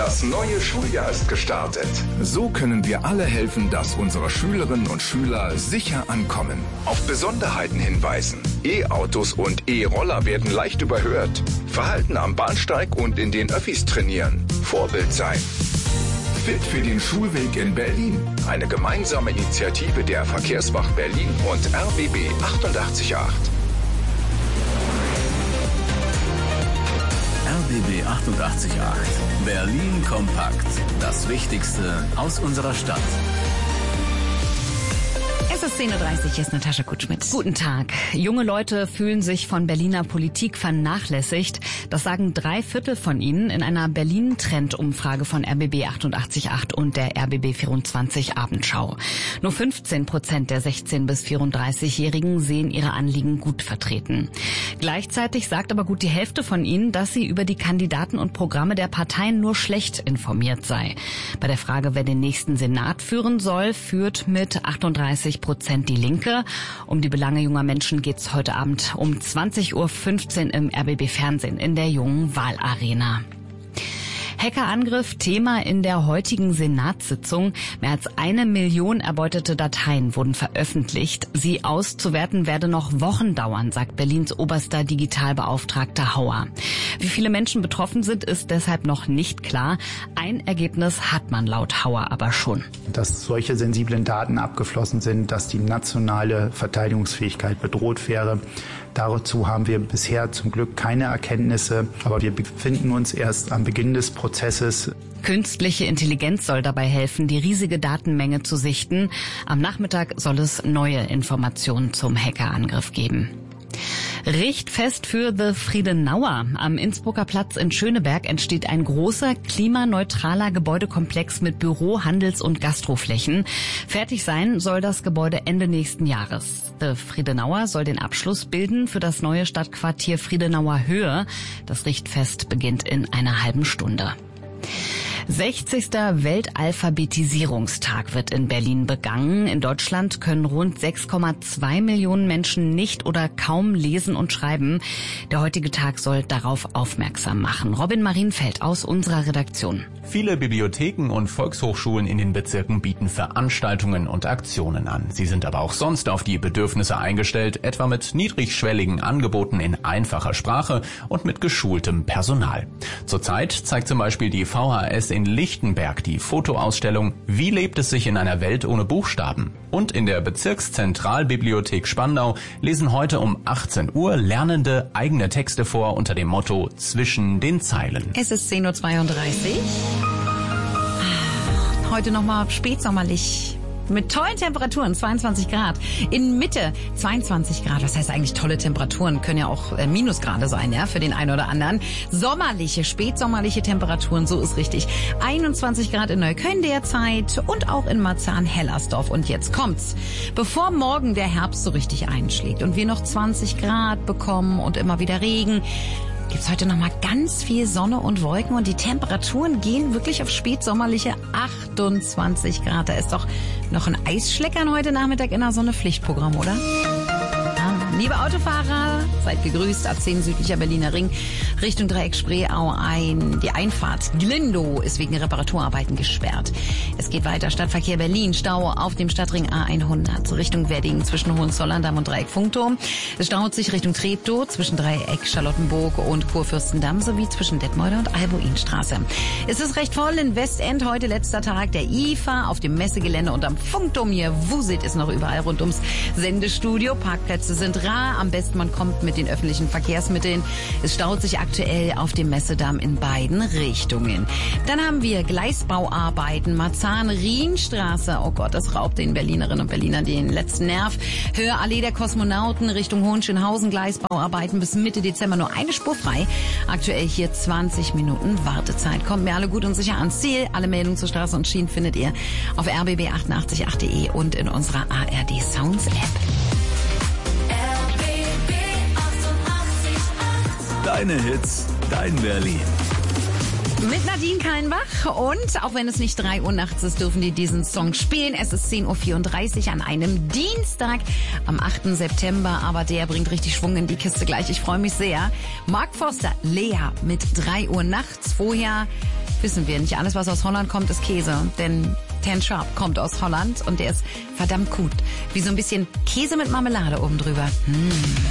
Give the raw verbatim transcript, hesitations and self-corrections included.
Das neue Schuljahr ist gestartet. So können wir alle helfen, dass unsere Schülerinnen und Schüler sicher ankommen. Auf Besonderheiten hinweisen. E-Autos und E-Roller werden leicht überhört. Verhalten am Bahnsteig und in den Öffis trainieren. Vorbild sein. Fit für den Schulweg in Berlin. Eine gemeinsame Initiative der Verkehrswacht Berlin und R B B achtundachtzig Komma acht. R B B achtundachtzig Komma acht. Berlin kompakt. Das Wichtigste aus unserer Stadt. Es ist zehn Uhr dreißig, hier ist Natascha Kutschmidt. Guten Tag. Junge Leute fühlen sich von Berliner Politik vernachlässigt. Das sagen drei Viertel von ihnen in einer Berlin-Trend-Umfrage von R B B achtundachtzig Komma acht und der R B B vierundzwanzig Abendschau. Nur fünfzehn Prozent der sechzehn- bis vierunddreißigjährigen sehen ihre Anliegen gut vertreten. Gleichzeitig sagt aber gut die Hälfte von ihnen, dass sie über die Kandidaten und Programme der Parteien nur schlecht informiert sei. Bei der Frage, wer den nächsten Senat führen soll, führt mit achtunddreißig Prozent die Linke. Um die Belange junger Menschen geht's heute Abend um zwanzig Uhr fünfzehn im R B B Fernsehen in der Jungen Wahlarena. Hackerangriff Thema in der heutigen Senatssitzung. Mehr als eine Million erbeutete Dateien wurden veröffentlicht. Sie auszuwerten werde noch Wochen dauern, sagt Berlins oberster Digitalbeauftragter Hauer. Wie viele Menschen betroffen sind, ist deshalb noch nicht klar. Ein Ergebnis hat man laut Hauer aber schon. Dass solche sensiblen Daten abgeflossen sind, dass die nationale Verteidigungsfähigkeit bedroht wäre. Dazu haben wir bisher zum Glück keine Erkenntnisse, aber wir befinden uns erst am Beginn des Prozesses. Künstliche Intelligenz soll dabei helfen, die riesige Datenmenge zu sichten. Am Nachmittag soll es neue Informationen zum Hackerangriff geben. Richtfest für The Friedenauer. Am Innsbrucker Platz in Schöneberg entsteht ein großer, klimaneutraler Gebäudekomplex mit Büro-, Handels- und Gastroflächen. Fertig sein soll das Gebäude Ende nächsten Jahres. The Friedenauer soll den Abschluss bilden für das neue Stadtquartier Friedenauer Höhe. Das Richtfest beginnt in einer halben Stunde. sechzigster Weltalphabetisierungstag wird in Berlin begangen. In Deutschland können rund sechs Komma zwei Millionen Menschen nicht oder kaum lesen und schreiben. Der heutige Tag soll darauf aufmerksam machen. Robin Marienfeld aus unserer Redaktion. Viele Bibliotheken und Volkshochschulen in den Bezirken bieten Veranstaltungen und Aktionen an. Sie sind aber auch sonst auf die Bedürfnisse eingestellt, etwa mit niedrigschwelligen Angeboten in einfacher Sprache und mit geschultem Personal. Zurzeit zeigt zum Beispiel die V H S in Lichtenberg die Fotoausstellung Wie lebt es sich in einer Welt ohne Buchstaben? Und in der Bezirkszentralbibliothek Spandau lesen heute um achtzehn Uhr Lernende eigene Texte vor unter dem Motto Zwischen den Zeilen. Es ist zehn Uhr zweiunddreißig. Heute nochmal spätsommerlich. Mit tollen Temperaturen, zweiundzwanzig Grad. In Mitte zweiundzwanzig Grad. Was heißt eigentlich tolle Temperaturen? Können ja auch äh, Minusgrade sein, ja, für den einen oder anderen. Sommerliche, spätsommerliche Temperaturen, so ist richtig. einundzwanzig Grad in Neukölln derzeit und auch in Marzahn-Hellersdorf. Und jetzt kommt's. Bevor morgen der Herbst so richtig einschlägt und wir noch zwanzig Grad bekommen und immer wieder Regen, gibt's heute noch mal ganz viel Sonne und Wolken und die Temperaturen gehen wirklich auf spätsommerliche achtundzwanzig Grad. Da ist doch noch ein Eisschleckern heute Nachmittag in der Sonne Pflichtprogramm, oder? Liebe Autofahrer, seid gegrüßt. A zehn südlicher Berliner Ring Richtung Dreieck Spreeau ein. Die Einfahrt Glindow ist wegen Reparaturarbeiten gesperrt. Es geht weiter. Stadtverkehr Berlin. Stau auf dem Stadtring A hundert Richtung Wedding zwischen Hohenzollern-Damm und Dreieck Funkturm. Es staut sich Richtung Treptow zwischen Dreieck Charlottenburg und Kurfürstendamm sowie zwischen Detmolder und Albuinstraße. Es ist recht voll in Westend. Heute letzter Tag der I F A auf dem Messegelände und am Funkturm hier wuselt es noch überall rund ums Sendestudio. Parkplätze sind rar. Am besten man kommt mit den öffentlichen Verkehrsmitteln. Es staut sich aktuell auf dem Messedamm in beiden Richtungen. Dann haben wir Gleisbauarbeiten, Marzahn-Rienstraße. Oh Gott, das raubt den Berlinerinnen und Berlinern den letzten Nerv. Höhe Allee der Kosmonauten Richtung Hohenschönhausen. Gleisbauarbeiten bis Mitte Dezember nur eine Spur frei. Aktuell hier zwanzig Minuten Wartezeit. Kommt mir alle gut und sicher ans Ziel. Alle Meldungen zur Straße und Schienen findet ihr auf r b b achtundachtzig Komma acht punkt de und in unserer A R D Sounds App. Deine Hits, dein Berlin. Mit Nadine Kallenbach und auch wenn es nicht drei Uhr nachts ist, dürfen die diesen Song spielen. Es ist zehn Uhr vierunddreißig an einem Dienstag am achten September, aber der bringt richtig Schwung in die Kiste gleich. Ich freue mich sehr. Mark Foster, Lea mit drei Uhr nachts. Vorher wissen wir, nicht alles, was aus Holland kommt, ist Käse. Denn Tan Sharp kommt aus Holland und der ist verdammt gut. Wie so ein bisschen Käse mit Marmelade oben drüber. Mmh.